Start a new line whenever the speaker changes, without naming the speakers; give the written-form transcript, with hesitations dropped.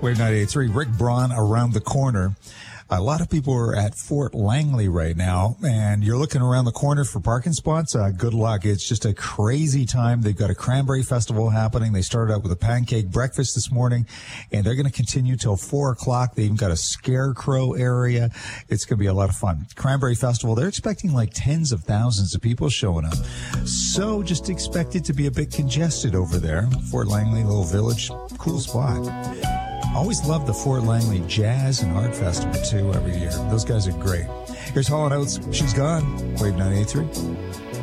Wave 983, Rick Braun around the corner. A lot of people are at Fort Langley right now, and you're looking around the corner for parking spots. Good luck. It's just a crazy time. They've got a cranberry festival happening. They started out with a pancake breakfast this morning, and they're going to continue till 4 o'clock. They even got a scarecrow area. It's going to be a lot of fun. Cranberry festival, they're expecting like tens of thousands of people showing up. So just expect it to be a bit congested over there. Fort Langley, little village, cool spot. Always love the Fort Langley Jazz and Art Festival, too, every year. Those guys are great. Here's Hall & Oates. She's Gone. Wave 983.